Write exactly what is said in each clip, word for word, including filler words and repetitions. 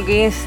Que es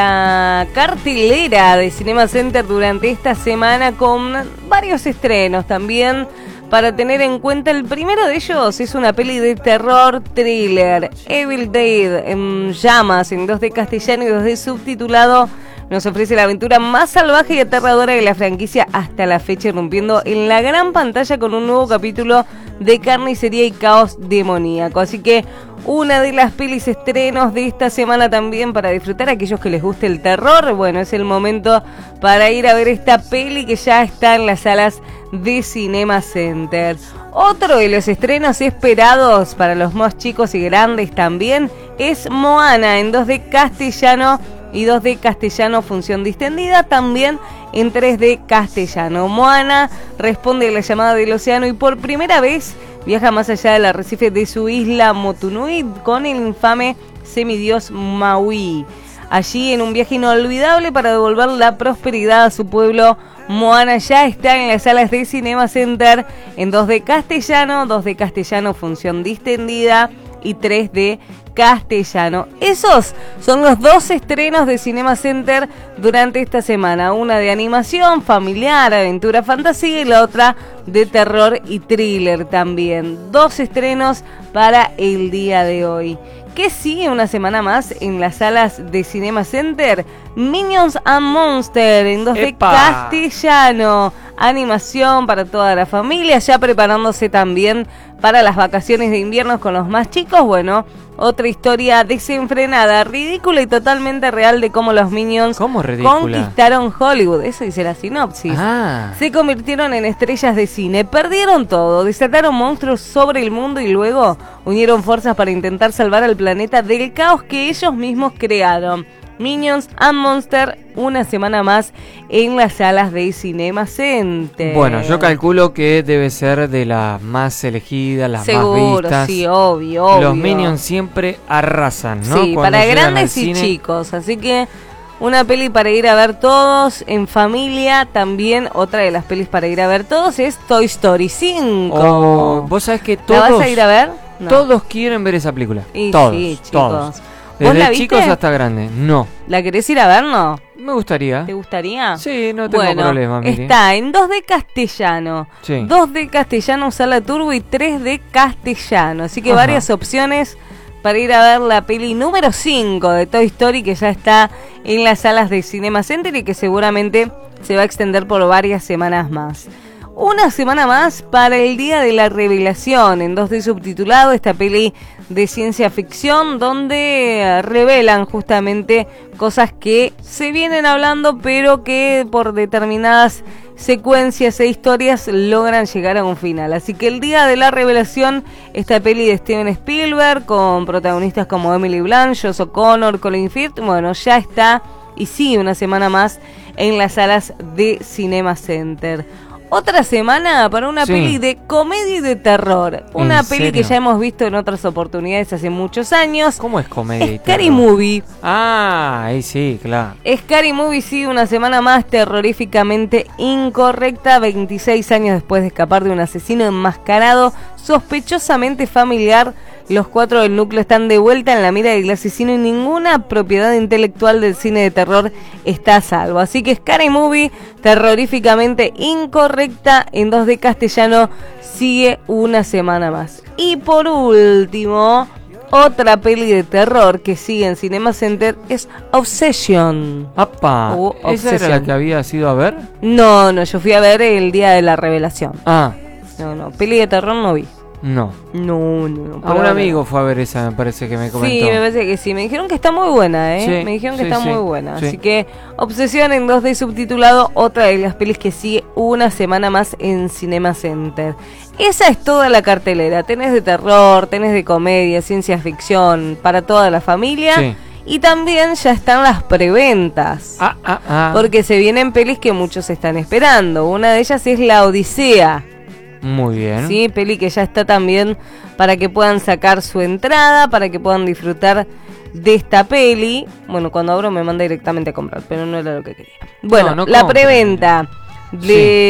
la cartelera de Cinema Center durante esta semana con varios estrenos también para tener en cuenta. El primero de ellos es una peli de terror thriller, Evil Dead, en llamas, en dos D castellano y dos D subtitulado. Nos ofrece la aventura más salvaje y aterradora de la franquicia hasta la fecha, irrumpiendo en la gran pantalla con un nuevo capítulo de carnicería y caos demoníaco. Así que una de las pelis estrenos de esta semana también para disfrutar a aquellos que les guste el terror. Bueno, es el momento para ir a ver esta peli que ya está en las salas de Cinema Center. Otro de los estrenos esperados para los más chicos y grandes también es Moana en dos D castellano y dos D castellano función distendida, también en tres D castellano. Moana responde a la llamada del océano y por primera vez viaja más allá del arrecife de su isla Motunui con el infame semidios Maui. Allí, en un viaje inolvidable para devolver la prosperidad a su pueblo, Moana ya está en las salas de Cinema Center en dos D castellano, dos D castellano función distendida y tres D castellano. Esos son los dos estrenos de Cinema Center durante esta semana. Una de animación, familiar, aventura, fantasía y la otra de terror y thriller también. Dos estrenos para el día de hoy. ¿Qué sigue una semana más en las salas de Cinema Center? Minions and Monsters en dos D ¡Epa! Castellano. Animación para toda la familia, ya preparándose también para las vacaciones de invierno con los más chicos. Bueno, otra historia desenfrenada, ridícula y totalmente real de cómo los Minions ¿Cómo ridícula? Conquistaron Hollywood. Eso dice la sinopsis. Ah. Se convirtieron en estrellas de cine, perdieron todo, desataron monstruos sobre el mundo y luego unieron fuerzas para intentar salvar al planeta del caos que ellos mismos crearon. Minions and Monsters, una semana más en las salas de Cinema Center. Bueno, yo calculo que debe ser de las más elegidas, las Seguro, más vistas. sí, obvio, obvio. Los Minions siempre arrasan, ¿no? Sí, Cuando para llegan grandes al y cine. chicos, así que una peli para ir a ver todos, en familia. También otra de las pelis para ir a ver todos es Toy Story cinco. Oh, vos sabés que todos, ¿La vas a ir a ver? No. todos quieren ver esa película. Y todos, sí, chicos. todos. ¿Vos la Desde viste? chicos hasta grandes. No. ¿La querés ir a ver, no? Me gustaría. ¿Te gustaría? Sí, no tengo bueno, problema, Miri. está en dos D castellano, Sí. dos D castellano sala turbo y tres D castellano. Así que Ajá. varias opciones para ir a ver la peli número cinco de Toy Story, que ya está en las salas de Cinema Center y que seguramente se va a extender por varias semanas más. Una semana más para el Día de la Revelación, en dos D subtitulado, esta peli de ciencia ficción donde revelan justamente cosas que se vienen hablando pero que por determinadas secuencias e historias logran llegar a un final. Así que el Día de la Revelación, esta peli de Steven Spielberg con protagonistas como Emily Blunt, Josh O'Connor, Colin Firth, bueno, ya está y sigue una semana más en las salas de Cinema Center. Otra semana para una Sí. peli de comedia y de terror. Una ¿En peli serio? que ya hemos visto en otras oportunidades hace muchos años. ¿Cómo es comedia y Scary terror? Movie. Ah, ahí sí, claro. Scary Movie sigue una semana más terroríficamente incorrecta. veintiséis años después de escapar de un asesino enmascarado sospechosamente familiar, los cuatro del núcleo están de vuelta en la mira del asesino y ninguna propiedad intelectual del cine de terror está a salvo. Así que Scary Movie, terroríficamente incorrecta, en dos D castellano, sigue una semana más. Y por último, otra peli de terror que sigue en Cinema Center es Obsession. ¡Apa! O ¿Esa era Obsesión. la que habías ido a ver? No, no, yo fui a ver el Día de la Revelación. Ah, No, no, peli de terror no vi. no. No, no, no. A por un ahora amigo fue a ver esa, me parece que me no. comentó. Sí, me parece que sí. Me dijeron que está muy buena, ¿eh? Sí, me dijeron que sí, está sí, muy buena. sí. Así que Obsesión en dos D subtitulado, otra de las pelis que sigue una semana más en Cinema Center. Esa es toda la cartelera. Tenés de terror, tenés de comedia, ciencia ficción, para toda la familia. Sí. Y también ya están las preventas. Ah, ah, ah. Porque se vienen pelis que muchos están esperando. Una de ellas es La Odisea. Muy bien. Sí, peli que ya está también para que puedan sacar su entrada, para que puedan disfrutar de esta peli. Bueno, cuando abro me manda directamente a comprar, pero no era lo que quería. Bueno, No, no la compren. preventa de... Sí.